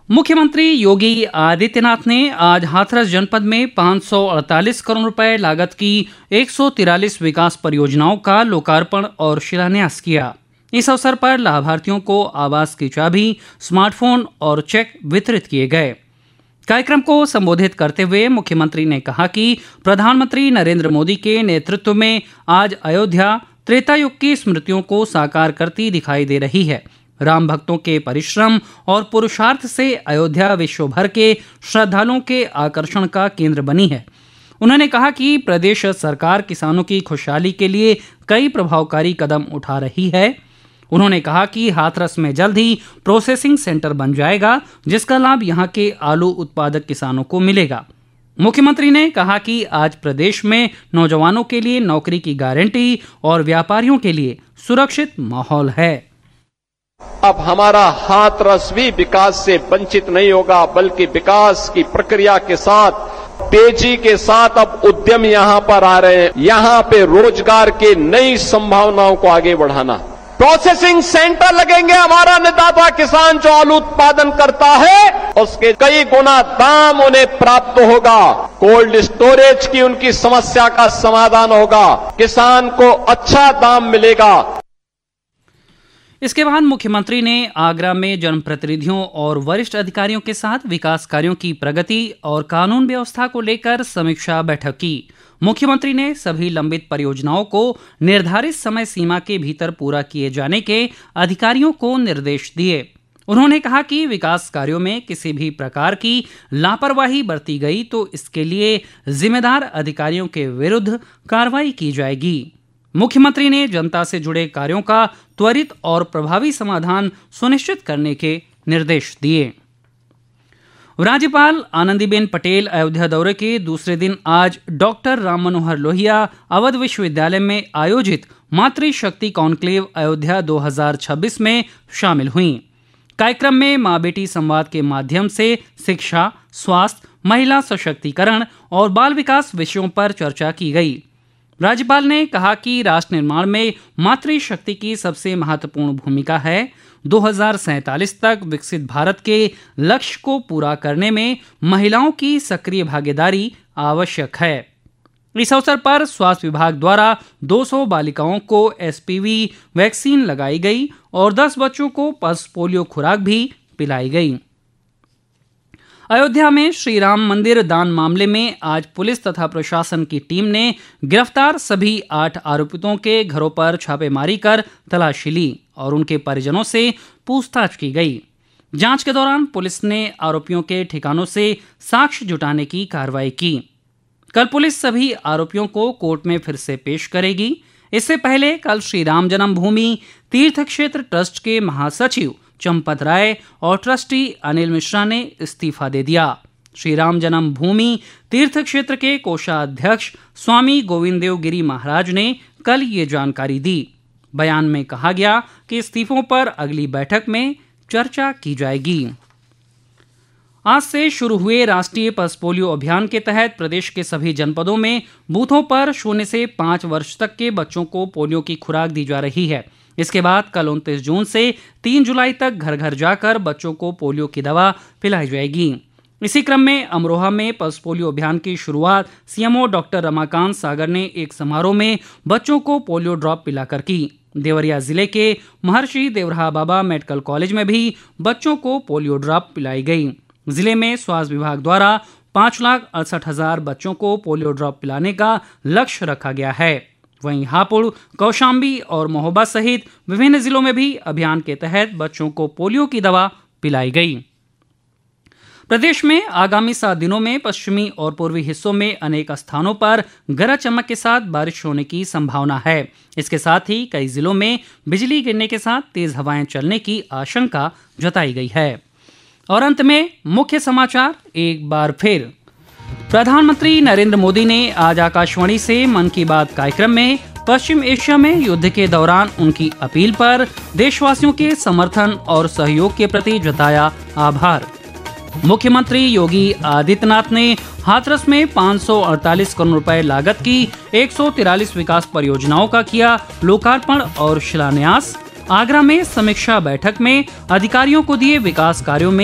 मुख्यमंत्री योगी आदित्यनाथ ने आज हाथरस जनपद में 548 करोड़ रुपए लागत की 143 विकास परियोजनाओं का लोकार्पण और शिलान्यास किया। इस अवसर पर लाभार्थियों को आवास की चाबी, स्मार्टफोन और चेक वितरित किए गए। कार्यक्रम को संबोधित करते हुए मुख्यमंत्री ने कहा कि प्रधानमंत्री नरेंद्र मोदी के नेतृत्व में आज अयोध्या त्रेता युग की स्मृतियों को साकार करती दिखाई दे रही है। राम भक्तों के परिश्रम और पुरुषार्थ से अयोध्या विश्व भर के श्रद्धालुओं के आकर्षण का केंद्र बनी है। उन्होंने कहा कि प्रदेश सरकार किसानों की खुशहाली के लिए कई प्रभावकारी कदम उठा रही है। उन्होंने कहा कि हाथरस में जल्द ही प्रोसेसिंग सेंटर बन जाएगा, जिसका लाभ यहां के आलू उत्पादक किसानों को मिलेगा। मुख्यमंत्री ने कहा कि आज प्रदेश में नौजवानों के लिए नौकरी की गारंटी और व्यापारियों के लिए सुरक्षित माहौल है। अब हमारा हाथरस भी विकास से वंचित नहीं होगा, बल्कि विकास की प्रक्रिया के साथ तेजी के साथ अब उद्यम यहां पर आ रहे हैं। यहां पे रोजगार के नई संभावनाओं को आगे बढ़ाना, प्रोसेसिंग सेंटर लगेंगे। हमारा अन्नदाता किसान जो आलू उत्पादन करता है उसके कई गुना दाम उन्हें प्राप्त होगा। कोल्ड स्टोरेज की उनकी समस्या का समाधान होगा, किसान को अच्छा दाम मिलेगा। इसके बाद मुख्यमंत्री ने आगरा में जनप्रतिनिधियों और वरिष्ठ अधिकारियों के साथ विकास कार्यों की प्रगति और कानून व्यवस्था को लेकर समीक्षा बैठक की। मुख्यमंत्री ने सभी लंबित परियोजनाओं को निर्धारित समय सीमा के भीतर पूरा किए जाने के अधिकारियों को निर्देश दिए। उन्होंने कहा कि विकास कार्यों में किसी भी प्रकार की लापरवाही बरती गई तो इसके लिए जिम्मेदार अधिकारियों के विरुद्ध कार्रवाई की जाएगी। मुख्यमंत्री ने जनता से जुड़े कार्यों का त्वरित और प्रभावी समाधान सुनिश्चित करने के निर्देश दिए। राज्यपाल आनंदीबेन पटेल अयोध्या दौरे के दूसरे दिन आज डॉक्टर राम मनोहर लोहिया अवध विश्वविद्यालय में आयोजित मातृशक्ति कॉन्क्लेव अयोध्या 2026 में शामिल हुई। कार्यक्रम में मां बेटी संवाद के माध्यम से शिक्षा, स्वास्थ्य, महिला सशक्तिकरण और बाल विकास विषयों पर चर्चा की गई। राज्यपाल ने कहा कि राष्ट्र निर्माण में मातृशक्ति की सबसे महत्वपूर्ण भूमिका है। 2047 तक विकसित भारत के लक्ष्य को पूरा करने में महिलाओं की सक्रिय भागीदारी आवश्यक है। इस अवसर पर स्वास्थ्य विभाग द्वारा 200 बालिकाओं को एसपीवी वैक्सीन लगाई गई और 10 बच्चों को पल्स पोलियो खुराक भी पिलाई गई। अयोध्या में श्री राम मंदिर दान मामले में आज पुलिस तथा प्रशासन की टीम ने गिरफ्तार सभी 8 आरोपितों के घरों पर छापेमारी कर तलाशी ली और उनके परिजनों से पूछताछ की गई। जांच के दौरान पुलिस ने आरोपियों के ठिकानों से साक्ष्य जुटाने की कार्रवाई की। कल पुलिस सभी आरोपियों को कोर्ट में फिर से पेश करेगी। इससे पहले कल श्री राम जन्मभूमि तीर्थ क्षेत्र ट्रस्ट के महासचिव चंपत राय और ट्रस्टी अनिल मिश्रा ने इस्तीफा दे दिया। श्री राम जन्मभूमि तीर्थ क्षेत्र के कोषाध्यक्ष स्वामी गोविंद देव गिरी महाराज ने कल ये जानकारी दी। बयान में कहा गया कि इस्तीफों पर अगली बैठक में चर्चा की जाएगी। आज से शुरू हुए राष्ट्रीय पल्स पोलियो अभियान के तहत प्रदेश के सभी जनपदों में बूथों पर 0 से 5 वर्ष तक के बच्चों को पोलियो की खुराक दी जा रही है। इसके बाद कल 29 जून से 3 जुलाई तक घर घर जाकर बच्चों को पोलियो की दवा पिलाई जाएगी। इसी क्रम में अमरोहा में पल्स पोलियो अभियान की शुरुआत सीएमओ डॉक्टर रमाकांत सागर ने एक समारोह में बच्चों को पोलियो ड्रॉप पिलाकर की। देवरिया जिले के महर्षि देवराहा बाबा मेडिकल कॉलेज में भी बच्चों को पोलियो ड्रॉप पिलाई गई। जिले में स्वास्थ्य विभाग द्वारा 5,68,000 बच्चों को पोलियो ड्रॉप पिलाने का लक्ष्य रखा गया है। वहीं हापुड़, कौशाम्बी और महोबा सहित विभिन्न जिलों में भी अभियान के तहत बच्चों को पोलियो की दवा पिलाई गई। प्रदेश में आगामी 7 दिनों में पश्चिमी और पूर्वी हिस्सों में अनेक स्थानों पर गरज चमक के साथ बारिश होने की संभावना है। इसके साथ ही कई जिलों में बिजली गिरने के साथ तेज हवाएं चलने की आशंका जताई गई है। और अंत में मुख्य समाचार एक बार फिर। प्रधानमंत्री नरेंद्र मोदी ने आज आकाशवाणी से मन की बात कार्यक्रम में पश्चिम एशिया में युद्ध के दौरान उनकी अपील पर देशवासियों के समर्थन और सहयोग के प्रति जताया आभार। मुख्यमंत्री योगी आदित्यनाथ ने हाथरस में 548 करोड़ रुपए लागत की 143 विकास परियोजनाओं का किया लोकार्पण और शिलान्यास। आगरा में समीक्षा बैठक में अधिकारियों को दिए विकास कार्यों में